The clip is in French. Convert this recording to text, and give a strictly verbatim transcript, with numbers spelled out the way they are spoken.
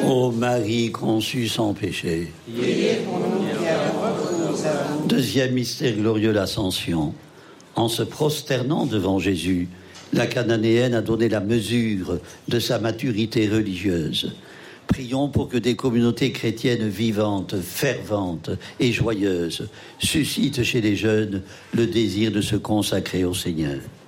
Ô Marie conçue sans péché. Priez pour nous qui avons recours à vous. Deuxième mystère glorieux, l'Ascension. En se prosternant devant Jésus, la Cananéenne a donné la mesure de sa maturité religieuse. Prions pour que des communautés chrétiennes vivantes, ferventes et joyeuses suscitent chez les jeunes le désir de se consacrer au Seigneur.